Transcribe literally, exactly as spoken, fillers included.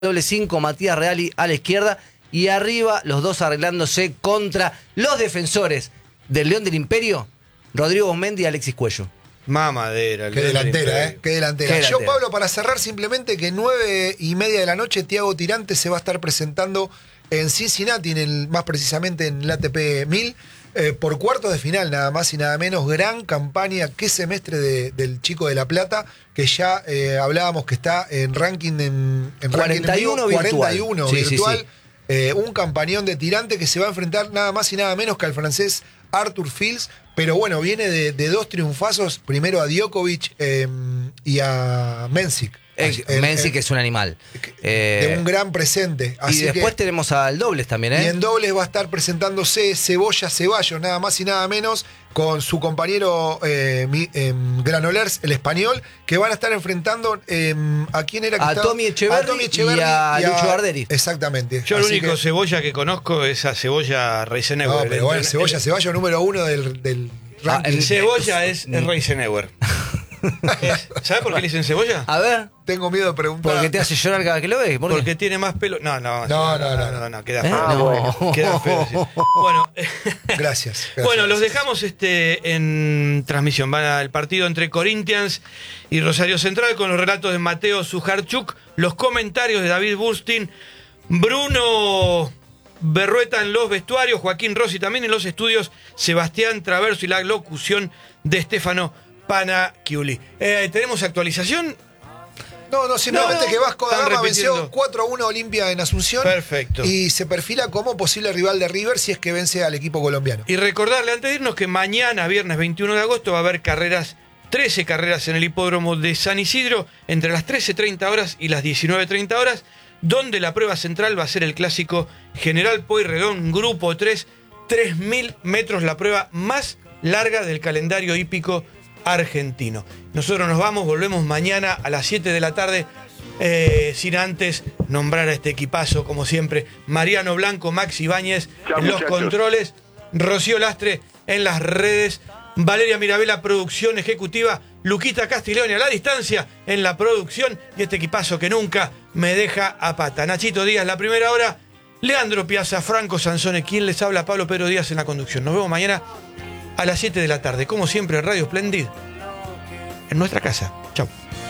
doble cinco, Matías Reali a la izquierda. Y arriba, los dos arreglándose contra los defensores del León del Imperio, Rodrigo Mendy y Alexis Cuello. Mamadera. Qué delantera, ¿eh? Qué delantera. Qué Yo, delantera. Pablo, para cerrar, simplemente que nueve y media de la noche, Thiago Tirante se va a estar presentando en Cincinnati, en el, más precisamente en el A T P mil, eh, por cuartos de final, nada más y nada menos. Gran campaña, qué semestre de, del chico de La Plata, que ya eh, hablábamos que está en ranking en, en cuarenta y uno ranking en vivo, virtual. cuarenta y uno Sí, sí, virtual. sí. Eh, un campañón de Tirante que se va a enfrentar nada más y nada menos que al francés Arthur Fils, pero bueno, viene de, de dos triunfazos, primero a Djokovic eh, y a Mensik. Eh, El- Menzi, que el- es un animal. de Eh, un gran presente. y Así después que, tenemos al dobles también, ¿eh? y en dobles va a estar presentándose Cebolla Ceballos, nada más y nada menos, con su compañero eh, mi- eh, Granollers, el español, que van a estar enfrentando eh, a quién era que A estaba? Tommy Echeverry a Tommy Echeverry y a Lucho Barderi. Exactamente. Yo el Así único que- cebolla que conozco es a Cebolla Reisenauer. No, pero bueno, El- Cebolla, el- Ceballos número uno del, del Ah, ranking. el- Cebolla es, es Reisenauer. Es- ¿Sabes por qué le dicen cebolla? A ver, Tengo miedo de preguntar. porque te hace llorar cada vez que lo ves. ¿Por qué? Porque tiene más pelo. No, no, No, no, no, no, no, queda ¿Eh? feo. Ah, bueno. Queda feo. Sí. Bueno, Gracias. gracias. bueno, los dejamos este en transmisión. Van al partido entre Corinthians y Rosario Central con los relatos de Mateo Sujarchuk, los comentarios de David Burstin, Bruno Berrueta en los vestuarios, Joaquín Rossi también en los estudios, Sebastián Traverso y la locución de Stefano Panacchiuli. Eh, ¿Tenemos actualización? No, no, simplemente No, no, que Vasco da están Gama repitiendo. venció cuatro a uno Olimpia en Asunción. Perfecto. Y se perfila como posible rival de River si es que vence al equipo colombiano. Y recordarle antes de irnos que mañana, viernes veintiuno de agosto, va a haber carreras, trece carreras en el hipódromo de San Isidro, entre las trece treinta horas y las diecinueve treinta horas, donde la prueba central va a ser el clásico General Pueyrredón, Grupo tres, tres mil metros, la prueba más larga del calendario hípico argentino. Nosotros nos vamos, volvemos mañana a las siete de la tarde, eh, sin antes nombrar a este equipazo, como siempre, Mariano Blanco, Max Ibáñez Chao, en los muchachos. controles, Rocío Lastre en las redes, Valeria Mirabella, producción ejecutiva, Luquita Castiglione a la distancia en la producción, y este equipazo que nunca me deja a pata. Nachito Díaz, la primera hora, Leandro Piazza, Franco Sansone, quien les habla, Pablo Pedro Díaz en la conducción. Nos vemos mañana a las siete de la tarde, como siempre, Radio Splendid, en nuestra casa. Chau.